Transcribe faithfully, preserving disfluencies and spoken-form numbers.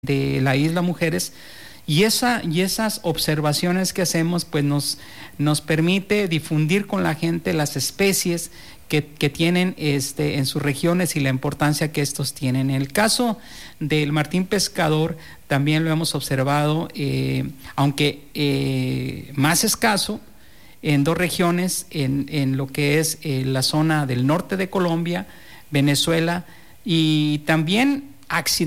de la Isla Mujeres, y, esa, y esas observaciones que hacemos pues nos, nos permite difundir con la gente las especies que, que tienen este, en sus regiones y la importancia que estos tienen. En el caso del martín pescador también lo hemos observado, eh, aunque eh, más escaso, en dos regiones, en, en lo que es eh, la zona del norte de Colombia, Venezuela, y también accidentalmente